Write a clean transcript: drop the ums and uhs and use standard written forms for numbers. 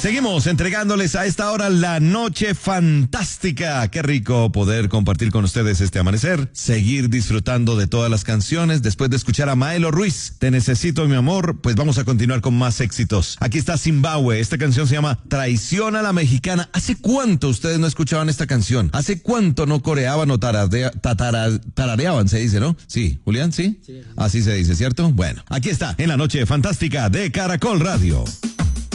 Seguimos entregándoles a esta hora la noche fantástica. Qué rico poder compartir con ustedes este amanecer, seguir disfrutando de todas las canciones. Después de escuchar a Maelo Ruiz, Te necesito mi amor, pues vamos a continuar con más éxitos. Aquí está Zimbabue, esta canción se llama Traición a la Mexicana. ¿Hace cuánto ustedes no escuchaban esta canción? ¿Hace cuánto no coreaban o tarareaban, se dice, ¿no? Sí, Julián, ¿sí? Sí. Así se dice, ¿cierto? Bueno, aquí está, en la noche fantástica de Caracol Radio.